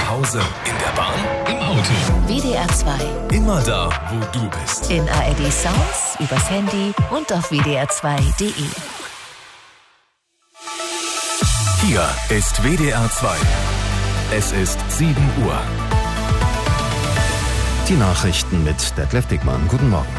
Hause, in der Bahn, im Auto. WDR 2. Immer da, wo du bist. In ARD Sounds, übers Handy und auf wdr2.de. Hier ist WDR 2. Es ist 7 Uhr. Die Nachrichten mit Detlef Dickmann. Guten Morgen.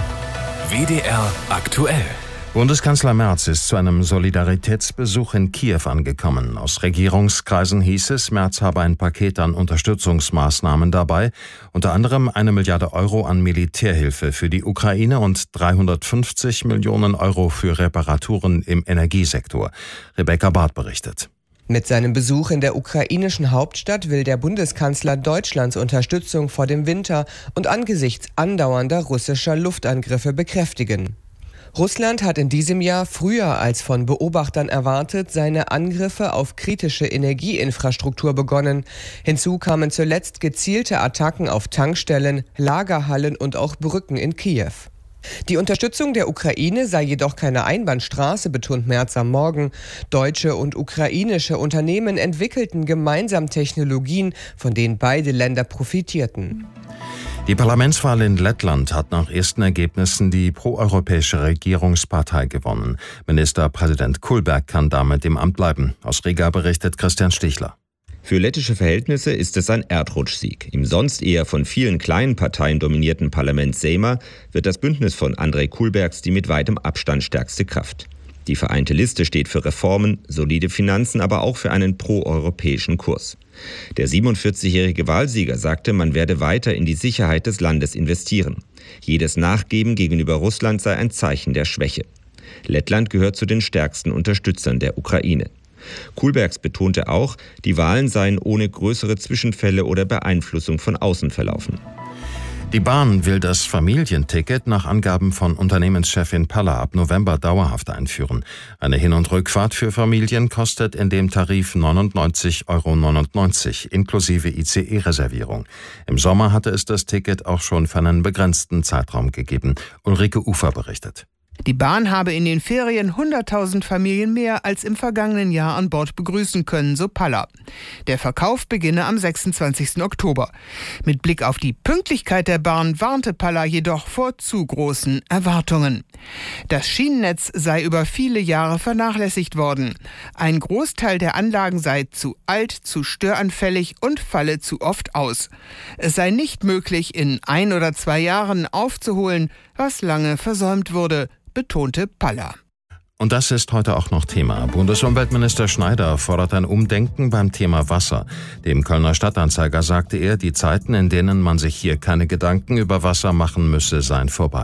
WDR aktuell. Bundeskanzler Merz ist zu einem Solidaritätsbesuch in Kiew angekommen. Aus Regierungskreisen hieß es, Merz habe ein Paket an Unterstützungsmaßnahmen dabei, unter anderem 1 Milliarde Euro an Militärhilfe für die Ukraine und 350 Millionen Euro für Reparaturen im Energiesektor. Rebecca Barth berichtet. Mit seinem Besuch in der ukrainischen Hauptstadt will der Bundeskanzler Deutschlands Unterstützung vor dem Winter und angesichts andauernder russischer Luftangriffe bekräftigen. Russland hat in diesem Jahr früher als von Beobachtern erwartet seine Angriffe auf kritische Energieinfrastruktur begonnen. Hinzu kamen zuletzt gezielte Attacken auf Tankstellen, Lagerhallen und auch Brücken in Kiew. Die Unterstützung der Ukraine sei jedoch keine Einbahnstraße, betont Merz am Morgen. Deutsche und ukrainische Unternehmen entwickelten gemeinsam Technologien, von denen beide Länder profitierten. Die Parlamentswahl in Lettland hat nach ersten Ergebnissen die proeuropäische Regierungspartei gewonnen. Ministerpräsident Kulberg kann damit im Amt bleiben. Aus Riga berichtet Christian Stichler. Für lettische Verhältnisse ist es ein Erdrutschsieg. Im sonst eher von vielen kleinen Parteien dominierten Parlament Seima wird das Bündnis von Andrej Kulbergs die mit weitem Abstand stärkste Kraft. Die vereinte Liste steht für Reformen, solide Finanzen, aber auch für einen proeuropäischen Kurs. Der 47-jährige Wahlsieger sagte, man werde weiter in die Sicherheit des Landes investieren. Jedes Nachgeben gegenüber Russland sei ein Zeichen der Schwäche. Lettland gehört zu den stärksten Unterstützern der Ukraine. Kulbergs betonte auch, die Wahlen seien ohne größere Zwischenfälle oder Beeinflussung von außen verlaufen. Die Bahn will das Familienticket nach Angaben von Unternehmenschefin Palla ab November dauerhaft einführen. Eine Hin- und Rückfahrt für Familien kostet in dem Tarif 99,99 € inklusive ICE-Reservierung. Im Sommer hatte es das Ticket auch schon für einen begrenzten Zeitraum gegeben. Ulrike Ufer berichtet. Die Bahn habe in den Ferien 100.000 Familien mehr als im vergangenen Jahr an Bord begrüßen können, so Palla. Der Verkauf beginne am 26. Oktober. Mit Blick auf die Pünktlichkeit der Bahn warnte Palla jedoch vor zu großen Erwartungen. Das Schienennetz sei über viele Jahre vernachlässigt worden. Ein Großteil der Anlagen sei zu alt, zu störanfällig und falle zu oft aus. Es sei nicht möglich, in 1 oder 2 Jahren aufzuholen, was lange versäumt wurde, betonte Palla. Und das ist heute auch noch Thema. Bundesumweltminister Schneider fordert ein Umdenken beim Thema Wasser. Dem Kölner Stadtanzeiger sagte er, die Zeiten, in denen man sich hier keine Gedanken über Wasser machen müsse, seien vorbei.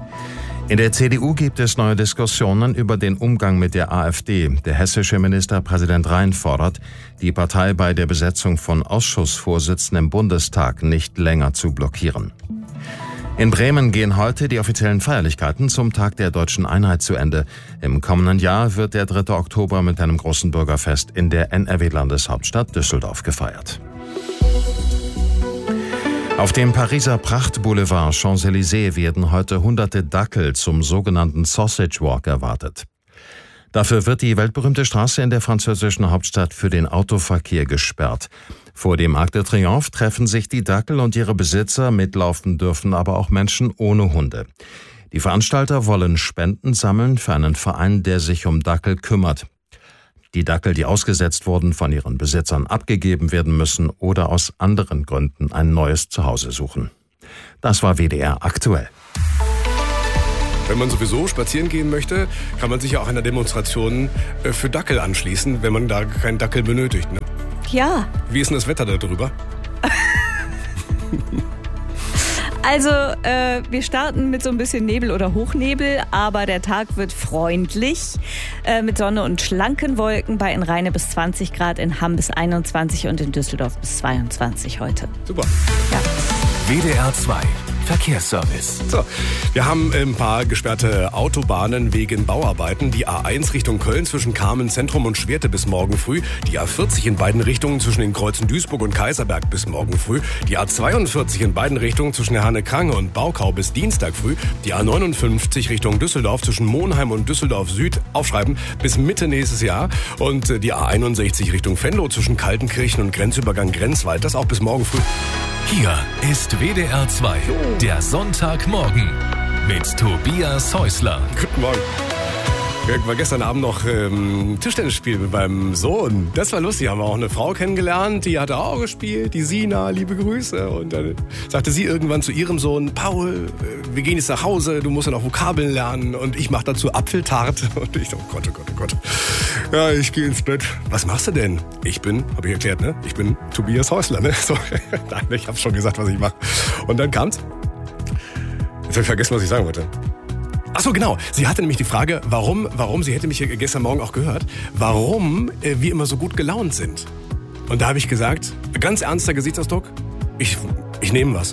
In der CDU gibt es neue Diskussionen über den Umgang mit der AfD. Der hessische Ministerpräsident Rhein fordert, die Partei bei der Besetzung von Ausschussvorsitzenden im Bundestag nicht länger zu blockieren. In Bremen gehen heute die offiziellen Feierlichkeiten zum Tag der Deutschen Einheit zu Ende. Im kommenden Jahr wird der 3. Oktober mit einem großen Bürgerfest in der NRW-Landeshauptstadt Düsseldorf gefeiert. Auf dem Pariser Prachtboulevard Champs-Élysées werden heute hunderte Dackel zum sogenannten Sausage Walk erwartet. Dafür wird die weltberühmte Straße in der französischen Hauptstadt für den Autoverkehr gesperrt. Vor dem Arc de Triomphe treffen sich die Dackel und ihre Besitzer, mitlaufen dürfen aber auch Menschen ohne Hunde. Die Veranstalter wollen Spenden sammeln für einen Verein, der sich um Dackel kümmert. Die Dackel, die ausgesetzt wurden, von ihren Besitzern abgegeben werden müssen oder aus anderen Gründen ein neues Zuhause suchen. Das war WDR aktuell. Wenn man sowieso spazieren gehen möchte, kann man sich ja auch einer Demonstration für Dackel anschließen, wenn man da keinen Dackel benötigt. Ne? Ja. Wie ist denn das Wetter da drüber? Also, wir starten mit so ein bisschen Nebel oder Hochnebel, aber der Tag wird freundlich mit Sonne und schlanken Wolken bei in Rheine bis 20 Grad, in Hamm bis 21 und in Düsseldorf bis 22 heute. Super. Ja. WDR 2 Verkehrsservice. So, wir haben ein paar gesperrte Autobahnen wegen Bauarbeiten. Die A1 Richtung Köln zwischen Kamen Zentrum und Schwerte bis morgen früh. Die A40 in beiden Richtungen zwischen den Kreuzen Duisburg und Kaiserberg bis morgen früh. Die A42 in beiden Richtungen zwischen Herne-Krange und Baukau bis Dienstag früh. Die A59 Richtung Düsseldorf zwischen Monheim und Düsseldorf Süd aufschreiben bis Mitte nächstes Jahr. Und die A61 Richtung Venlo zwischen Kaltenkirchen und Grenzübergang Grenzwald. Das auch bis morgen früh. Hier ist WDR 2, der Sonntagmorgen mit Tobias Häusler. Guten Morgen. Ich war gestern Abend noch Tischtennis spielen mit meinem Sohn. Das war lustig. Haben wir auch eine Frau kennengelernt, die hatte auch gespielt, die Sina, liebe Grüße. Und dann sagte sie irgendwann zu ihrem Sohn, Paul, wir gehen jetzt nach Hause, du musst ja noch Vokabeln lernen. Und ich mache dazu Apfeltart. Und ich dachte, oh Gott, oh Gott, oh Gott. Ja, ich gehe ins Bett. Was machst du denn? Habe ich erklärt, ne? Ich bin Tobias Häusler, ne? So, nein, ich habe schon gesagt, was ich mache. Und dann kam's. Jetzt habe ich vergessen, was ich sagen wollte. Ach so, genau. Sie hatte nämlich die Frage, warum, sie hätte mich gestern Morgen auch gehört, warum wir immer so gut gelaunt sind. Und da habe ich gesagt, ganz ernster Gesichtsausdruck, ich nehme was.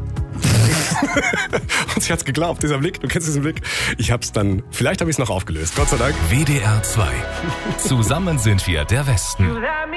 Und sie hat's geglaubt, dieser Blick, du kennst diesen Blick. Vielleicht habe ich es noch aufgelöst, Gott sei Dank. WDR 2. Zusammen sind wir der Westen.